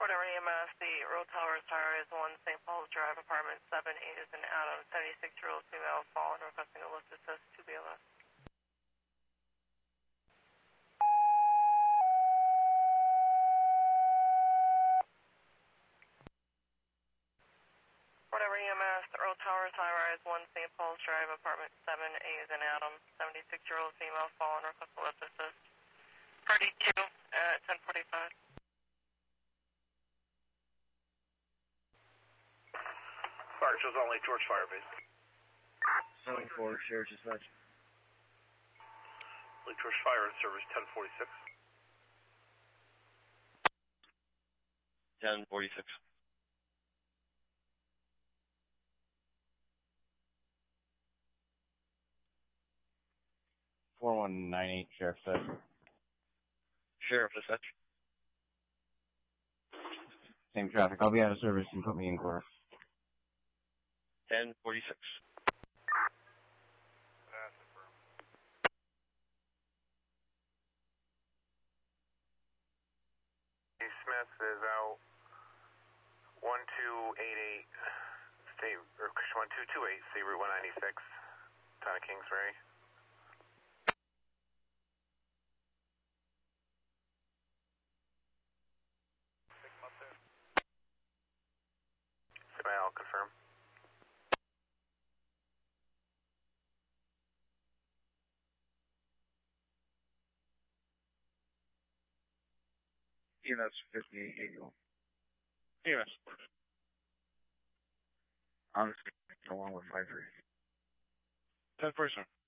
Whatever EMS, the Road Towers High-Rise 1, St. Paul's Drive, apartment 7, 8 is an Adam, 76-year-old female, fallen, requesting a lift assist to BLS. Whatever EMS, the Road Towers High-Rise 1, St. Paul's Drive, apartment 7, 8 is an Adam, 76-year-old female, fallen, requesting a lift assist. Party 2 at 10:45. Fire shows on Lake George Fire Base. 74, Sheriff's Dispatch. Lake George Fire in service 1046. 1046. .4198, Sheriff's Dispatch. Sheriff Dispatch. Same traffic. I'll be out of service and put me in court. 1046. Smith is out 1288 State or 1228 State Route 196, town of Kingsbury. I'll confirm. EMS 58 Eagle. EMS. On along with 53. 1047.